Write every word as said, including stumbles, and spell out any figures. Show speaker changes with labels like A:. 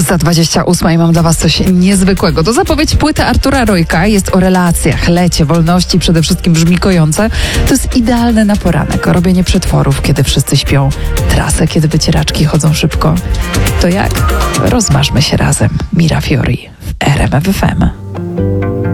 A: szósta dwadzieścia osiem i mam dla was coś niezwykłego. To zapowiedź płyty Artura Rojka. Jest o relacjach, lecie, wolności, przede wszystkim brzmi kojące. To jest idealne na poranek. Robienie przetworów, kiedy wszyscy śpią. Trasę, kiedy wycieraczki chodzą szybko. To jak? Rozmarzmy się razem. Mira Fiori w R M F F M.